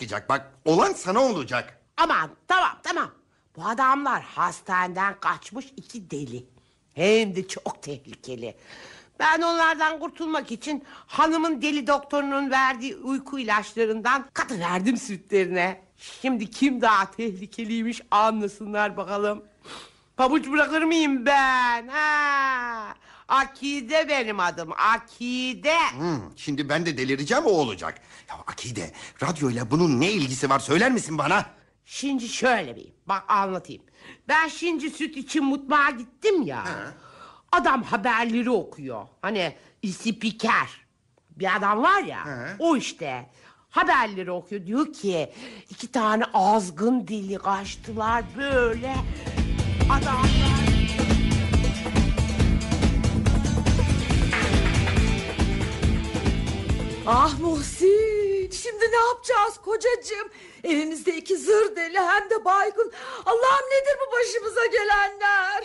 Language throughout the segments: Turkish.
çıkacak. Bak olan sana olacak. Aman tamam. Bu adamlar hastaneden kaçmış 2 deli. Hem de çok tehlikeli. Ben onlardan kurtulmak için hanımın deli doktorunun verdiği uyku ilaçlarından katıverdim sütlerine. Şimdi kim daha tehlikeliymiş anlasınlar bakalım. Pabuç bırakır mıyım ben? Ha? Akide benim adım, Akide. Şimdi ben de delireceğim, o olacak. Ya Akide, radyoyla bunun ne ilgisi var söyler misin bana? Şimdi şöyle bak anlatayım. Ben şimdi süt için mutfağa gittim ya. Adam haberleri okuyor. Hani spiker bir adam var ya. O işte haberleri okuyor. Diyor ki 2 tane azgın deli kaçtılar böyle. Adamlar... Ah Muhsin, şimdi ne yapacağız kocacığım? Evimizde 2 zır deli hem de baygın. Allah'ım nedir bu başımıza gelenler?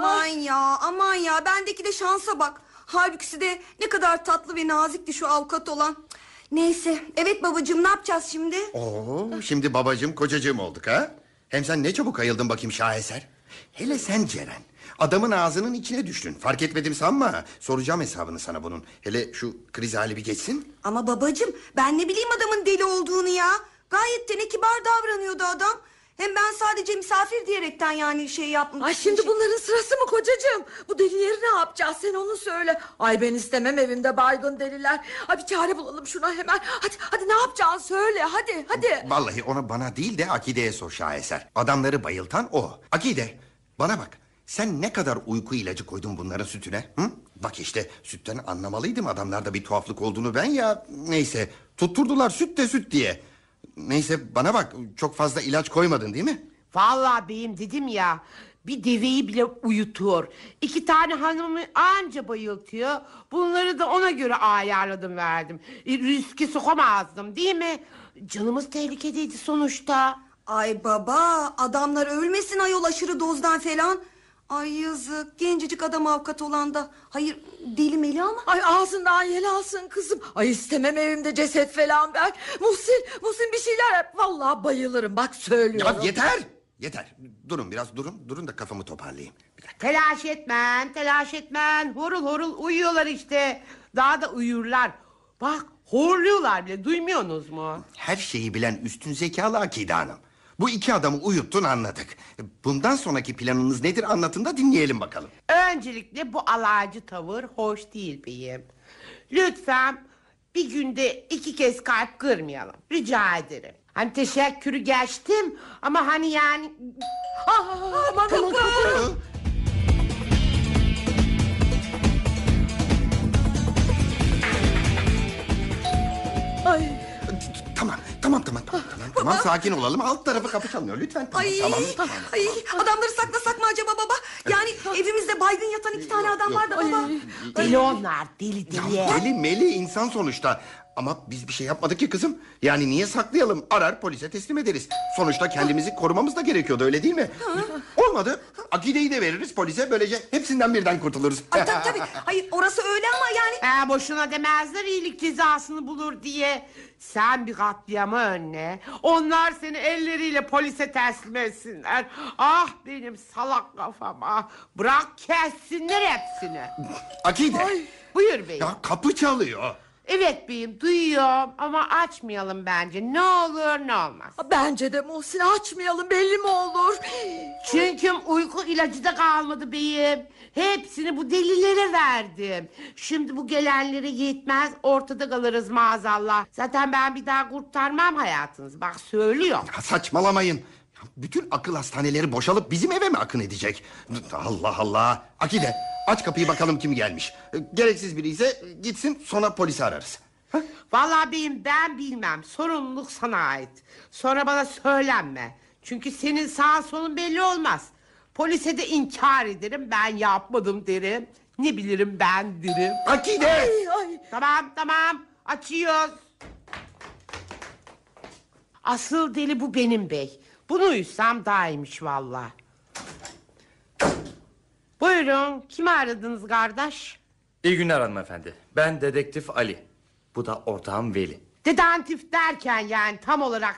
Aman ya bendeki de şansa bak. Halbuki de ne kadar tatlı ve nazikti şu avukat olan. Neyse, evet babacığım, ne yapacağız şimdi? Şimdi babacığım kocacığım olduk ha? Hem sen ne çabuk ayıldın bakayım şaheser. Hele sen Ceren, adamın ağzının içine düştün. Fark etmedim sanma. Soracağım hesabını sana bunun. Hele şu kriz hali bir geçsin. Ama babacığım, ben ne bileyim adamın deli olduğunu ya. Gayet de ne kibar davranıyordu adam. Hem ben sadece misafir diyerekten yani şey yapmış. Ay şimdi bunların sırası mı kocacığım? Bu delileri ne yapacağız, sen onu söyle. Ay ben istemem evimde baygın deliler. Ay bir çare bulalım şuna hemen. Hadi ne yapacaksın söyle, hadi. Vallahi ona bana değil de Akide'ye sor şaheser. Adamları bayıltan o. Akide, bana bak. Sen ne kadar uyku ilacı koydun bunların sütüne? Hı? Bak işte sütten anlamalıydım, adamlarda bir tuhaflık olduğunu ben ya. Neyse, tutturdular süt de süt diye. Neyse bana bak, çok fazla ilaç koymadın değil mi? Vallahi beyim dedim ya, bir deveyi bile uyutuyor. 2 tane hanımı anca bayıltıyor. Bunları da ona göre ayarladım verdim. Riske sokamazdım değil mi? Canımız tehlikedeydi sonuçta. Ay baba, adamlar ölmesin ayol aşırı dozdan falan. Ay yazık, gencecik adam avukat olan da. Hayır, deli meli ama. Ay ağzından yel alsın kızım. Ay istemem evimde ceset falan ben. Muhsin bir şeyler yap. Vallahi bayılırım bak söylüyorum. Ya yeter. Durun da kafamı toparlayayım. Bir dakika. Telaş etmen. Horul uyuyorlar işte. Daha da uyurlar. Bak horluyorlar bile, duymuyorsunuz mu? Her şeyi bilen üstün zekalı Akide Hanım. Bu 2 adamı uyuttun, anladık. Bundan sonraki planınız nedir, anlatın da dinleyelim bakalım. Öncelikle bu alaycı tavır hoş değil beyim. Lütfen bir günde 2 kez kalp kırmayalım. Rica ederim. Hani teşekkürü geçtim ama hani yani... Aman Tamam. Ay. Tamam, sakin olalım. Alt tarafı kapı çalmıyor lütfen. Tamam. Ay, adamları saklasak mı acaba baba? Yani evimizde baygın yatan 2 tane adam var da baba. Deli onlar, deli. Deli meli insan sonuçta. Ama biz bir şey yapmadık ki kızım. Yani niye saklayalım? Arar polise teslim ederiz. Sonuçta kendimizi korumamız da gerekiyordu, öyle değil mi? Olmadı. Akide'yi de veririz polise. Böylece hepsinden birden kurtuluruz. Ay tabii. Hayır, orası öyle ama yani. Boşuna demezler iyilik cezasını bulur diye. Sen bir katliamı önle. Onlar seni elleriyle polise teslim etsinler. Ah benim salak kafam ah. Bırak kessinler hepsini. Akide. Buyur beyim. Ya kapı çalıyor. Evet beyim, duyuyorum ama açmayalım bence. Ne olur ne olmaz. Bence de Muhsin açmayalım, belli mi olur? Çünkü uyku ilacı da kalmadı beyim. Hepsini bu delilere verdim. Şimdi bu gelenlere yetmez, ortada kalırız maazallah. Zaten ben bir daha kurtarmam hayatınızı. Bak söylüyorum. Ya saçmalamayın. Ya bütün akıl hastaneleri boşalıp bizim eve mi akın edecek? Allah Allah. Akide, aç kapıyı bakalım kim gelmiş. Gereksiz biri ise gitsin, sonra polisi ararız. Vallahi beyim ben bilmem. Sorumluluk sana ait. Sonra bana söylenme. Çünkü senin sağ solun belli olmaz. Polise de inkar ederim, ben yapmadım derim. Ne bilirim ben derim. Akide! Ay. Tamam açıyoruz. Asıl deli bu benim bey. Bunu uysam daha iyiymiş vallahi. Buyurun, kimi aradınız kardeş? İyi günler hanımefendi. Ben dedektif Ali. Bu da ortağım Veli. Dedektif derken yani tam olarak